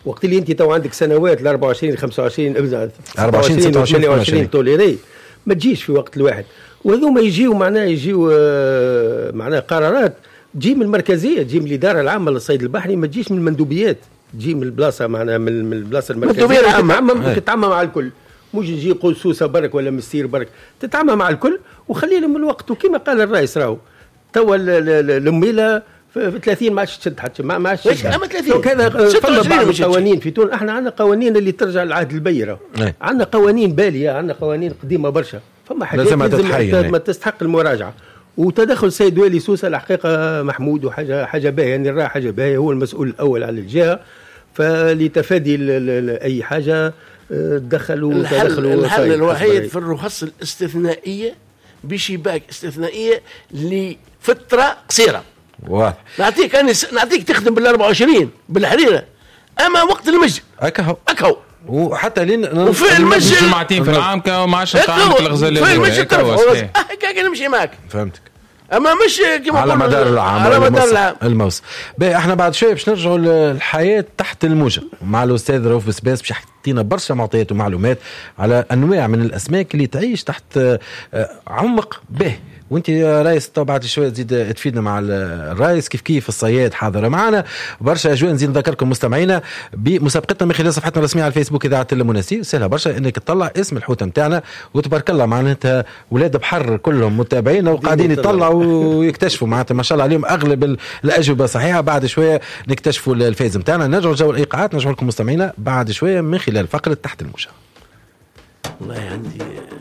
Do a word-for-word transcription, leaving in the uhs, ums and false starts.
وقت اللي انت تو عندك سنوات ل أربعة وعشرين خمسة وعشرين أربعة وعشرين ستة وعشرين ثمانية وعشرين توليري ما تجيش في وقت الواحد. وهذوما يجيو معناه يجيو معناه قرارات تجي من المركزيه، تجي من الاداره العامه للصيد البحري، ما تجيش من المندوبيات، تجي من البلاصه معناها من البلاصه المركزيه تتعامل تتعامل مع الكل، مش يجي يقول سوسه برك ولا مسير برك، تتعامل مع الكل وخلي لهم الوقت. وكما قال الرئيس راهو توا الميله في ثلاثين ما عادش تشد حتى ما عادش تشد هذا. فما بعض القوانين في تونس، احنا عندنا قوانين اللي ترجع للعهد البيرة، عندنا قوانين باليه، عندنا قوانين قديمه برشا، فما حاجات لازم ما تستحق المراجعه. وتدخل السيد والي سوسه الحقيقه محمود وحاجه حاجه باهيه، يعني راه حاجه باهيه، هو المسؤول الاول على الجهه، فلتفادي اي حاجه تدخلوا الحل, الحل الوحيد في الرخص الاستثنائيه بشباك استثنائيه لفتره قصيره. واضح. نعطيك انا نعطيك تخدم بال أربعة وعشرين بالحريره، اما وقت المج اكهو اكهو وحتى لين وفي المج جمعتين في العام كا ما عادش نتعامل الغزاله في المج ترفع هكاك نمشي معك. فهمتك. اما مش كما على مدار العام على مدار العام الموسم. باهي احنا بعد شويه باش نرجعوا للحياه تحت الموجه مع الاستاذ رؤوف بسباس، باش يعطينا برشا معطيات ومعلومات على انواع من الاسماك اللي تعيش تحت عمق باهي. وانت يا رئيس طبعا بعد شويه تزيد تفيدنا مع الرئيس كيف كيف الصياد حاضره معنا برشا اجواء. نزيد نذكركم مستمعينا بمسابقتنا من خلال صفحتنا الرسميه على الفيسبوك اذاعه المناسي، سهله برشا انك تطلع اسم الحوت نتاعنا، وتبارك الله معناتها ولاد بحر كلهم متابعين وقاعدين يطلعوا ويكتشفوا معناتها ما شاء الله عليهم اغلب الاجوبه صحيحه. بعد شويه نكتشفوا الفائز نتاعنا. نرجعوا لجو الايقاعات، نرجعوا لكم مستمعينا بعد شويه من خلال فقره تحت الموجه. والله عندي